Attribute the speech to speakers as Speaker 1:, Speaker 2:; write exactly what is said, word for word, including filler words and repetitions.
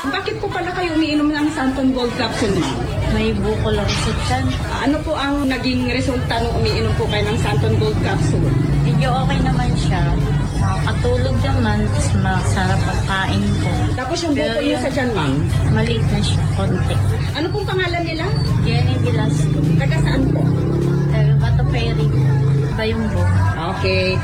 Speaker 1: Bakit po pala kayo umiinom ng Santon Gold Capsule, ma'am?
Speaker 2: May bukol ako sa tiyan.
Speaker 1: Ano po ang naging resulta nung umiinom po kayo ng Santon Gold Capsule?
Speaker 2: Medyo okay naman siya. Makakatulog naman, tapos masarap ang kain ko.
Speaker 1: Tapos yung bukol niyo sa tiyan, ma'am?
Speaker 2: Maliit na siya, konti.
Speaker 1: Ano pong pangalan nila?
Speaker 2: Jenny Velasco.
Speaker 1: Taga saan po?
Speaker 2: Taga Bato Ferry. Bayumbo.
Speaker 1: Okay.